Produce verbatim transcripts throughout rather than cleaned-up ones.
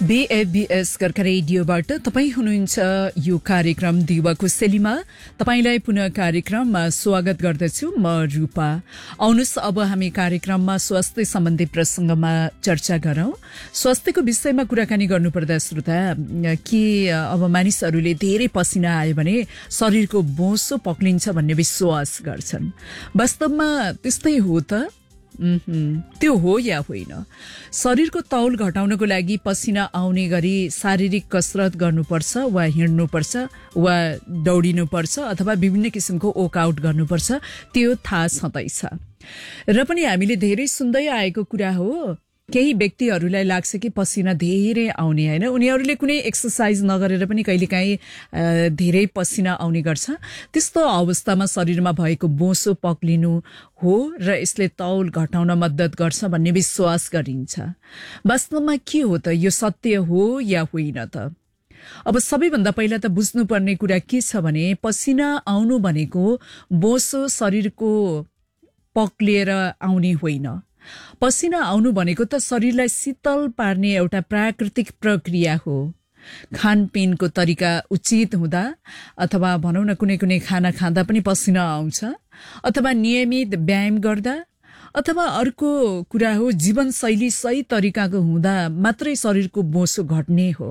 बीएफबीएस कर्का रेडियोबाट तपाई हुनुहुन्छ यो कार्यक्रम दिवाको शैलीमा। तपाईलाई पुनः कार्यक्रममा स्वागत गर्दछु म रूपा। आउनुस् अब हामी कार्यक्रममा स्वास्थ्य सम्बन्धी प्रसंगमा चर्चा गरौं। स्वास्थ्यको विषयमा कुराकानी गर्नुपर्दा श्रोता के अब मानिसहरूले धेरै पसिना आयो भने शरीरको बोसो पक्लिन्छ भन्ने विश्वास गर्छन्। वास्तवमा त्यस्तै हो त? त्यो हो या होइन? शरीरको तौल घटाउनको लागि पसिना आउने गरी शारीरिक कसरत गर्नुपर्छ वा हिँड्नुपर्छ वा दौडिनुपर्छ अथवा विभिन्न किसिमको वर्कआउट गर्नुपर्छ, त्यो थाहा छँदैछ। र पनि हामीले धेरै सुन्दै आएको कुरा हो, केही व्यक्तिहरूलाई लाग्छ कि पसिना धेरै आउने हैन, उनीहरूले कुनै एक्सरसाइज नगरेर पनि कहिलेकाहीँ धेरै पसिना आउने गर्छ। त्यस्तो अवस्थामा शरीरमा भएको बोसो पक्लिनु हो र यसले तौल घटाउन मद्दत गर्छ भन्ने विश्वास गरिन्छ। वास्तवमा के हो त? यो सत्य हो या होइन त? अब सबैभन्दा पहिला त बुझ्नुपर्ने कुरा के छ भने पसिना आउनु भनेको बोसो शरीरको पक्लिएर आउने होइन। पसिना आउनु भनेको त शरीरलाई शीतल पार्ने एउटा प्राकृतिक प्रक्रिया हो। खानपिनको तरिका उचित हुँदा अथवा भनौं न कुनै कुनै खाना खाँदा पनि पसिना आउँछ, अथवा नियमित व्यायाम गर्दा, अथवा अर्को कुरा हो जीवनशैली सही तरिकाको हुँदा मात्रै शरीरको बोसो घट्ने हो।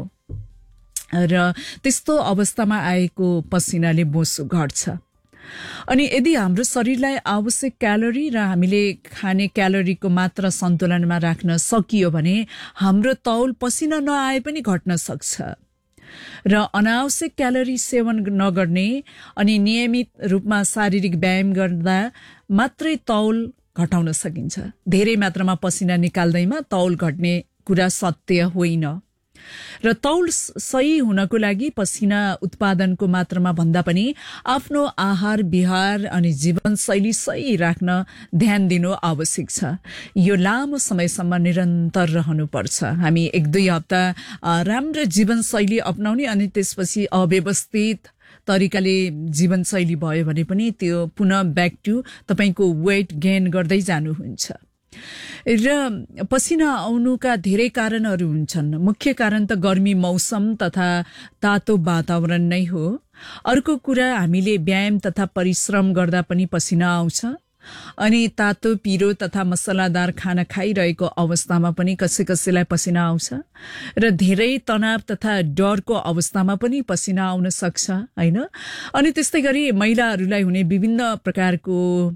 र त्यस्तो अवस्थामा आएको पसिनाले बोसो घट्छ। अनि यदि हाम्रो शरीरलाई आवश्यक क्यालोरी र हामीले खाने क्यालोरीको मात्रा सन्तुलनमा राख्न सकियो भने हाम्रो तौल पसिना नआए पनि घट्न सक्छ। र अनावश्यक क्यालोरी सेवन नगर्ने अनि नियमित रूपमा शारीरिक व्यायाम गर्दा मात्रै तौल घटाउन सकिन्छ। धेरै मात्रामा पसिना निकाल्दैमा तौल घट्ने कुरा सत्य होइन। र तौल सही हुनको लागि पसिना उत्पादनको मात्रामा भन्दा पनि आफ्नो आहार विहार अनि जीवनशैली सही राख्न ध्यान दिनु आवश्यक छ। यो लामो समयसम्म निरन्तर रहनुपर्छ। हामी एक दुई हप्ता राम्रो जीवनशैली अपनाउने अनि त्यसपछि अव्यवस्थित तरिकाले जीवनशैली भयो भने पनि त्यो पुनः ब्याक टु तपाईको वेट गेन गर्दै जानुहुन्छ। र पसिना आउनुका धेरै कारणहरू हुन्छन्। मुख्य कारण त गर्मी मौसम तथा तातो वातावरण नै हो। अर्को कुरा हामीले व्यायाम तथा परिश्रम गर्दा पनि पसिना आउँछ। अनि तातो पिरो तथा मसलादार खाना खाइरहेको अवस्थामा पनि कसै कसैलाई पसिना आउँछ। र धेरै तनाव तथा डरको अवस्थामा पनि पसिना आउन सक्छ हैन। अनि त्यस्तै गरी महिलाहरूलाई हुने विभिन्न प्रकारको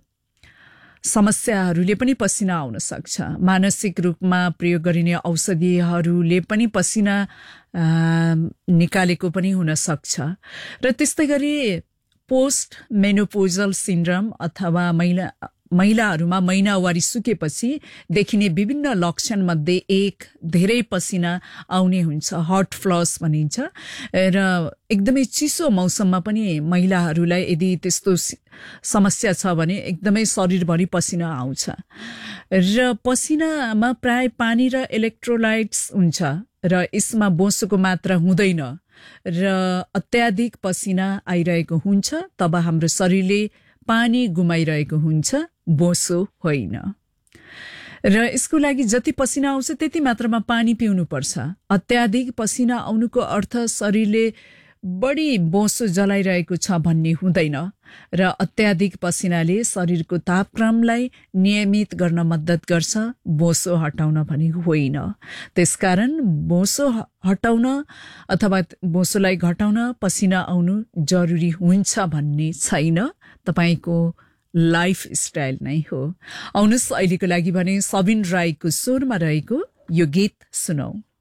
समस्याहरूले पनि पसिना आउन सक्छ। मानसिक रूपमा प्रयोग गरिने औषधिहरूले पनि पसिना निकालेको पनि हुन सक्छ। र त्यस्तै गरी पोस्ट मेनोपोजल सिन्ड्रोम अथवा महिला महिलाहरूमा महिनावारी सुकेपछि देखिने विभिन्न लक्षण मध्ये एक धेरै पसिना आउने हुन्छ, हट फ्लस भनिन्छ। र एकदमै चिसो मौसममा पनि महिलाहरूलाई यदि त्यस्तो समस्या छ भने एकदमै शरीरभरि पसिना आउँछ। र पसिनामा प्राय पानी र इलेक्ट्रोलाइट्स हुन्छ र यसमा बोसोको मात्रा हुँदैन र अत्याधिक पसिना आइरहेको हुन्छ तब हाम्रो शरीरले पानी गुमाइरहेको हुन्छ, बोसो होइन। र यसको लागि जति पसिना आउँछ त्यति मात्रामा पानी पिउनु पर्छ। अत्याधिक पसिना आउनुको अर्थ शरीरले बढी बोसो जलाइरहेको छ भन्ने हुँदैन। र अत्याधिक पसिनाले शरीरको तापक्रमलाई नियमित गर्न मद्दत गर्छ, बोसो हटाउन भने होइन। त्यसकारण बोसो हटाउन अथवा बोसोलाई घटाउन पसिना आउनु जरुरी हुन्छ भन्ने छैन। तपाईको लाइफ स्टाइल नै हो। आउनुस् अहिलेको लागि भने सबिन राईको स्वरमा रहेको यो गीत सुनौ।